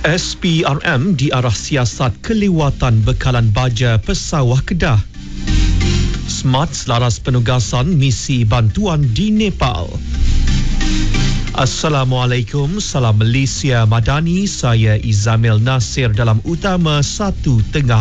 SPRM diarah siasat kelewatan bekalan baja Pesawah Kedah. Smart selaras penugasan misi bantuan di Nepal. Assalamualaikum, salam Malaysia Madani. Saya Izamil Nasir dalam utama 1 tengah